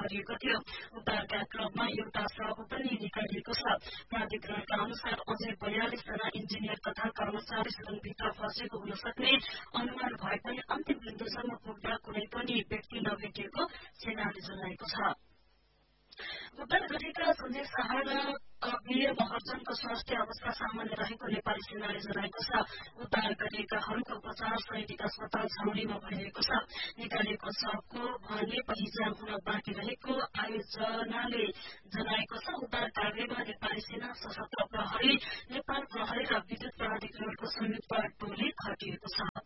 गरिएको थियो। उद्धारका क्रममा एउटा शव पनि निकालिएको छ। प्राधिकरणका अनुसार अझै 42 जना इन्जिनियर तथा कर्मचारी सुरुङभित्र फँसेको हुन सक्ने अनुमान भए पनि अन्तिम बिन्दुसम्म पुग्दा कुनै पनि व्यक्ति नभेटिएको सेनाले जनाएको छ। उद्धार गरेका सञ्जय शाह र कवीर महर्जनको स्वास्थ्य अवस्था सामान्य रहेको नेपाली सेनाले जनाएको छ। उद्धार गरिएकाहरूको उपचार सैनिक अस्पताल छाउनीमा भइरहेको छ। निकालिएको शवको भने पहिचान हुन बाँकी रहेको आयोजनाले जनाएको छ। उद्धार कार्यमा नेपाली सेना, सशस्त्र प्रहरी, नेपाल प्रहरी र विद्युत प्राधिकरणको संयुक्त टोली खटिएको छ।